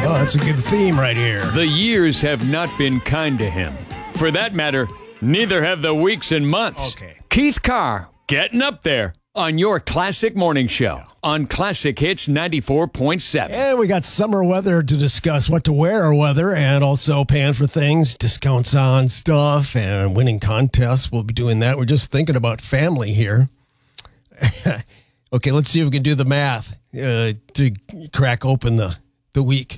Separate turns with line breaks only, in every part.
Well, that's a good theme right here.
The years have not been kind to him. For that matter, neither have the weeks and months.
Okay.
Keith Carr, getting up there on your classic morning show on Classic Hits 94.7.
And we got summer weather to discuss, what to wear weather, and also paying for things, discounts on stuff, and winning contests. We'll be doing that. We're just thinking about family here. Okay, let's see if we can do the math to crack open the week.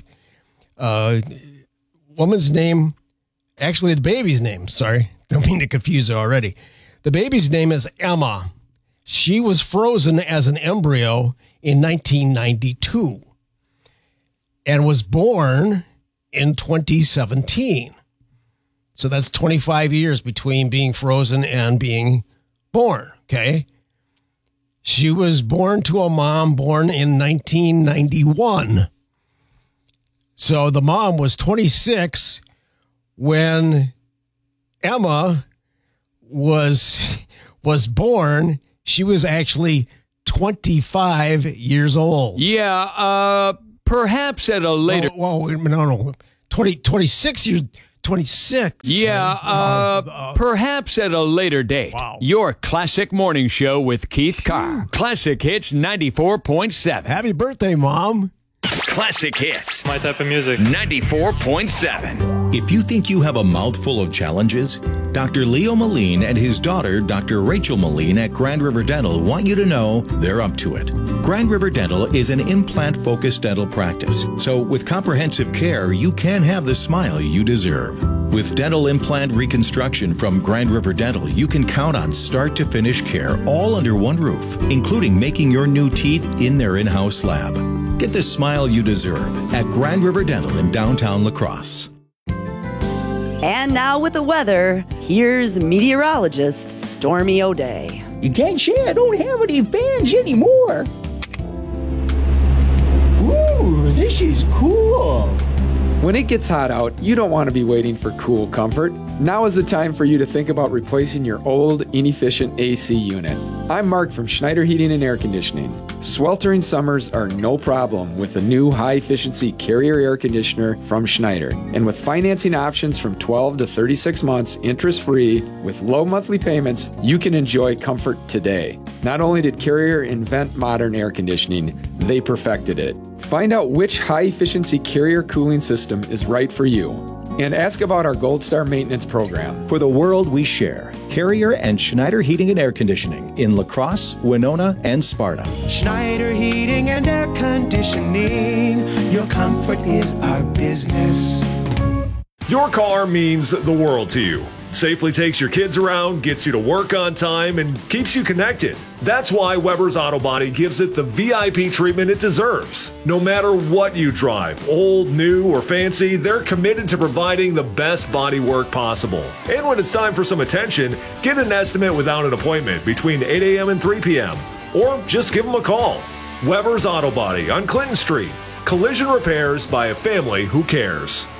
Woman's name, actually the baby's name, sorry. Don't mean to confuse her already. The baby's name is Emma. She was frozen as an embryo in 1992 and was born in 2017. So that's 25 years between being frozen and being born, okay? She was born to a mom born in 1991. So the mom was 26 when Emma was born. She was actually 25 years old.
Yeah, perhaps at a later...
No. 26 years... 26.
Yeah, perhaps at a later date.
Wow.
Your classic morning show with Keith Carr. Classic Hits 94.7.
Happy birthday, Mom.
Classic Hits.
My type of music.
94.7.
If you think you have a mouthful of challenges, Dr. Leo Moline and his daughter, Dr. Rachel Moline at Grand River Dental want you to know they're up to it. Grand River Dental is an implant-focused dental practice, so with comprehensive care, you can have the smile you deserve. With dental implant reconstruction from Grand River Dental, you can count on start-to-finish care all under one roof, including making your new teeth in their in-house lab. Get the smile you deserve at Grand River Dental in downtown La Crosse.
And now with the weather, here's meteorologist Stormy O'Day.
You can't say I don't have any fans anymore. Ooh, this is cool.
When it gets hot out, you don't want to be waiting for cool comfort. Now is the time for you to think about replacing your old, inefficient AC unit. I'm Mark from Schneider Heating and Air Conditioning. Sweltering summers are no problem with the new high-efficiency Carrier air conditioner from Schneider. And with financing options from 12 to 36 months, interest-free, with low monthly payments, you can enjoy comfort today. Not only did Carrier invent modern air conditioning, they perfected it. Find out which high-efficiency Carrier cooling system is right for you. And ask about our Gold Star maintenance program.
For the world we share, Carrier and Schneider Heating and Air Conditioning in La Crosse, Winona, and Sparta.
Schneider Heating and Air Conditioning. Your comfort is our business.
Your car means the world to you. Safely takes your kids around, gets you to work on time, and keeps you connected. That's why Weber's Auto Body gives it the VIP treatment it deserves. No matter what you drive, old, new, or fancy, they're committed to providing the best body work possible. And when it's time for some attention, get an estimate without an appointment between 8 a.m. and 3 p.m. Or just give them a call. Weber's Auto Body on Clinton Street. Collision repairs by a family who cares.